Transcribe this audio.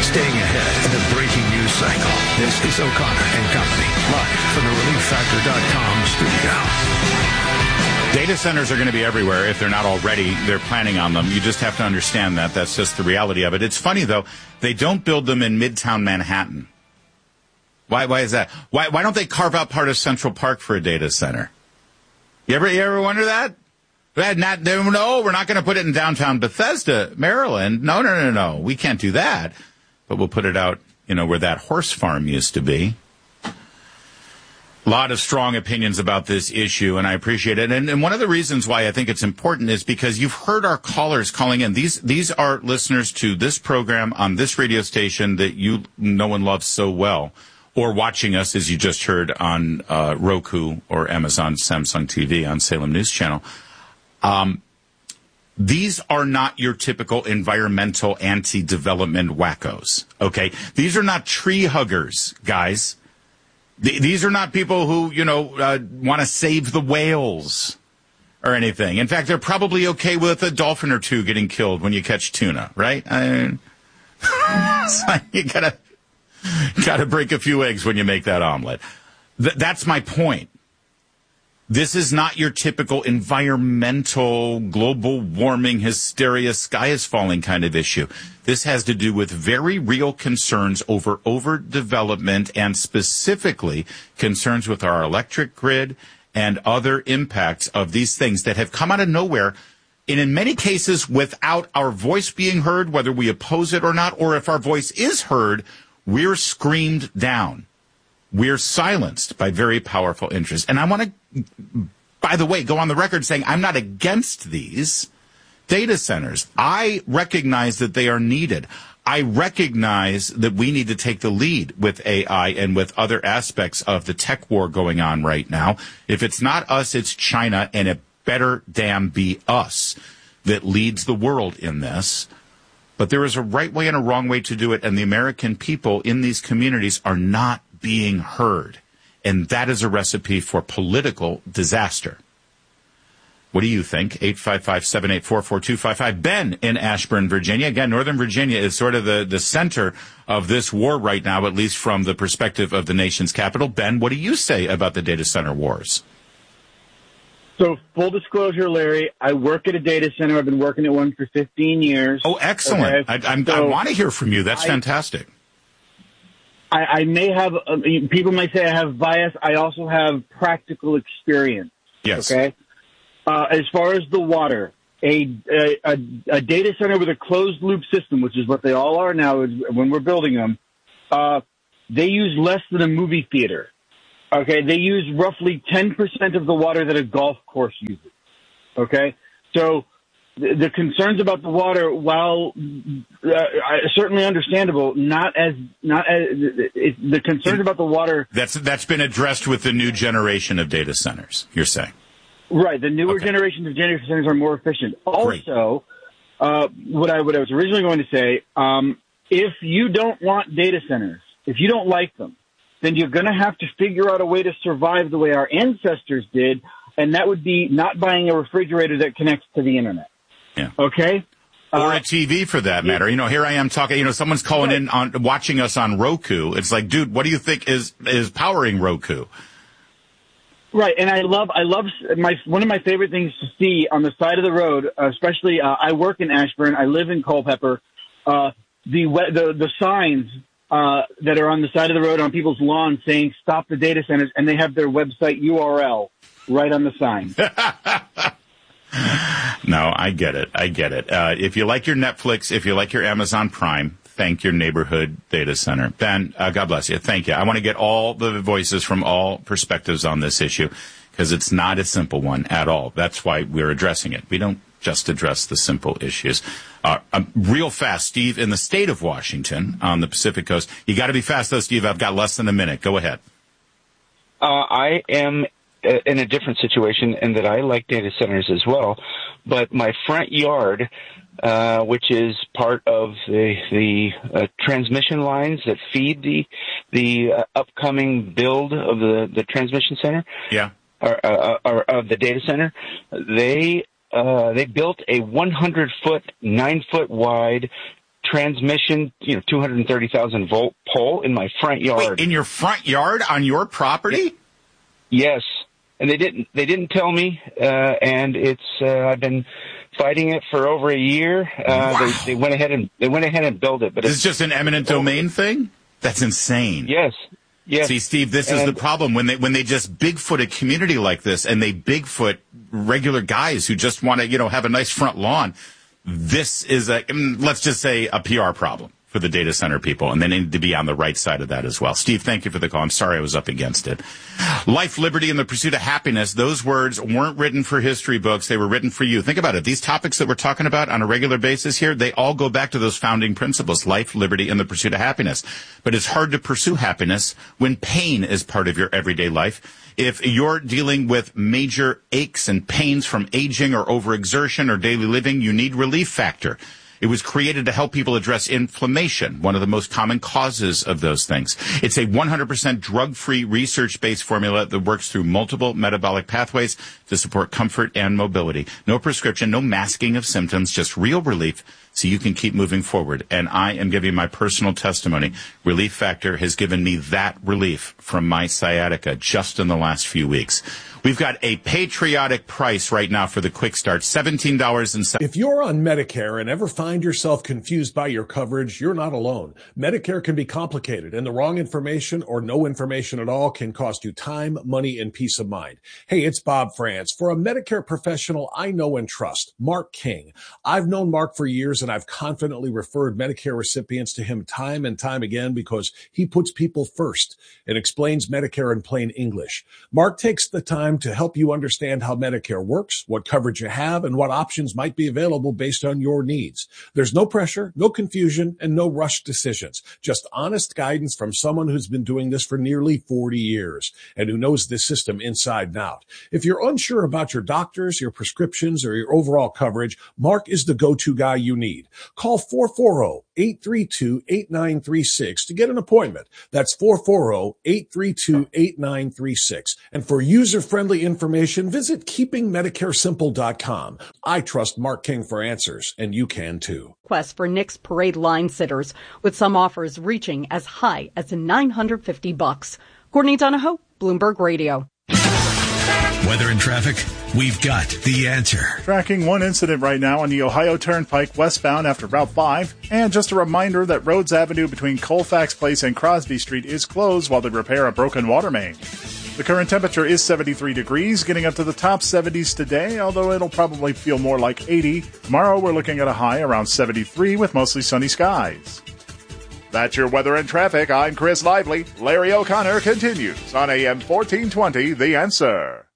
Staying ahead of the breaking news cycle. This is O'Connor and Company, live from the ReliefFactor.com studio. Data centers are going to be everywhere. If they're not already, they're planning on them. You just have to understand that. That's just the reality of it. It's funny, though. They don't build them in Midtown Manhattan. Why is that? Why don't they carve out part of Central Park for a data center? You ever wonder that? No, we're not going to put it in downtown Bethesda, Maryland. No. We can't do that. But we'll put it out, where that horse farm used to be. A lot of strong opinions about this issue, and I appreciate it. And one of the reasons why I think it's important is because you've heard our callers calling in. These are listeners to this program on this radio station that you know and love so well, or watching us, as you just heard, on Roku or Amazon Samsung TV on Salem News Channel. These are not your typical environmental anti-development wackos, okay? These are not tree huggers, guys. These are not people who, want to save the whales or anything. In fact, they're probably okay with a dolphin or two getting killed when you catch tuna, right? It's like you gotta break a few eggs when you make that omelet. That's my point. This is not your typical environmental, global warming, hysteria, sky is falling kind of issue. This has to do with very real concerns over overdevelopment and specifically concerns with our electric grid and other impacts of these things that have come out of nowhere, and in many cases without our voice being heard, whether we oppose it or not, or if our voice is heard, we're screamed down. We're silenced by very powerful interests. And I want to, by the way, go on the record saying I'm not against these data centers. I recognize that they are needed. I recognize that we need to take the lead with AI and with other aspects of the tech war going on right now. If it's not us, it's China, and it better damn be us that leads the world in this. But there is a right way and a wrong way to do it, and the American people in these communities are not being heard. And that is a recipe for political disaster. What do you think? 855-784-4255. Ben in Ashburn, Virginia. Again, Northern Virginia is sort of the center of this war right now, at least from the perspective of the nation's capital. Ben, what do you say about the data center wars? So, full disclosure, Larry, I work at a data center. I've been working at one for 15 years. Oh, excellent. Okay? I want to hear from you. That's fantastic. I may have, people might say I have bias. I also have practical experience. Yes. Okay. As far as the water, a data center with a closed loop system, which is what they all are now when we're building them, they use less than a movie theater. Okay. They use roughly 10% of the water that a golf course uses. Okay. So, the concerns about the water, while certainly understandable, the concerns about the water. That's been addressed with the new generation of data centers, you're saying. Right. The newer generations of data centers are more efficient. Also, what I was originally going to say, if you don't want data centers, if you don't like them, then you're going to have to figure out a way to survive the way our ancestors did, and that would be not buying a refrigerator that connects to the internet. Yeah. Okay. Or a TV for that matter. Here I am talking, someone's calling in on watching us on Roku. It's like, dude, what do you think is powering Roku? Right. And I love one of my favorite things to see on the side of the road, especially, I work in Ashburn. I live in Culpeper. The signs, that are on the side of the road on people's lawns saying stop the data centers, and they have their website URL right on the sign. No, I get it. If you like your Netflix, if you like your Amazon Prime, thank your neighborhood data center. Ben, God bless you. Thank you. I want to get all the voices from all perspectives on this issue because it's not a simple one at all. That's why we're addressing it. We don't just address the simple issues. Real fast, Steve, in the state of Washington on the Pacific Coast. You got to be fast, though, Steve. I've got less than a minute. Go ahead. I am in a different situation in that I like data centers as well, but my front yard, which is part of the transmission lines that feed the upcoming build of the transmission center, or of the data center, they built a 100-foot, 9-foot wide transmission, 230,000 volt pole in my front yard. Wait, in your front yard on your property? Yes. And they didn't tell me, and it's, I've been fighting it for over a year. Wow. They went ahead and built it, but this is just an eminent domain thing? That's insane. Yes. Yes. See, Steve, this is the problem when they just Bigfoot a community like this, and they Bigfoot regular guys who just want to, have a nice front lawn. This is let's just say a PR problem for the data center people, and they need to be on the right side of that as well. Steve, thank you for the call. I'm sorry I was up against it. Life, liberty, and the pursuit of happiness. Those words weren't written for history books. They were written for you. Think about it. These topics that we're talking about on a regular basis here, they all go back to those founding principles, life, liberty, and the pursuit of happiness. But it's hard to pursue happiness when pain is part of your everyday life. If you're dealing with major aches and pains from aging or overexertion or daily living, you need Relief Factor. It was created to help people address inflammation, one of the most common causes of those things. It's a 100% drug-free, research-based formula that works through multiple metabolic pathways to support comfort and mobility. No prescription, no masking of symptoms, just real relief so you can keep moving forward. And I am giving my personal testimony. Relief Factor has given me that relief from my sciatica just in the last few weeks. We've got a patriotic price right now for the Quick Start, $17.07. If you're on Medicare and ever find yourself confused by your coverage, you're not alone. Medicare can be complicated, and the wrong information or no information at all can cost you time, money, and peace of mind. Hey, it's Bob France. For a Medicare professional I know and trust, Mark King. I've known Mark for years, and I've confidently referred Medicare recipients to him time and time again because he puts people first and explains Medicare in plain English. Mark takes the time to help you understand how Medicare works, what coverage you have, and what options might be available based on your needs. There's no pressure, no confusion, and no rushed decisions. Just honest guidance from someone who's been doing this for nearly 40 years and who knows this system inside and out. If you're unsure about your doctors, your prescriptions, or your overall coverage, Mark is the go-to guy you need. Call 440-832-8936 to get an appointment. That's 440-832-8936. And for user-friendly information, visit keepingmedicaresimple.com. I trust Mark King for answers, and you can too. Quest for Nick's Parade line sitters, with some offers reaching as high as $950. Courtney Donahoe, Bloomberg Radio. Weather and traffic, we've got the answer. Tracking one incident right now on the Ohio Turnpike westbound after Route 5. And just a reminder that Rhodes Avenue between Colfax Place and Crosby Street is closed while they repair a broken water main. The current temperature is 73 degrees, getting up to the top 70s today, although it'll probably feel more like 80. Tomorrow we're looking at a high around 73 with mostly sunny skies. That's your weather and traffic. I'm Chris Lively. Larry O'Connor continues on AM 1420, The Answer.